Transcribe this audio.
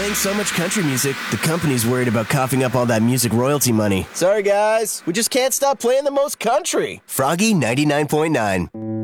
playing so much country music, the company's worried about coughing up all that music royalty money. Sorry, guys. We just can't stop playing the most country. Froggy 99.9.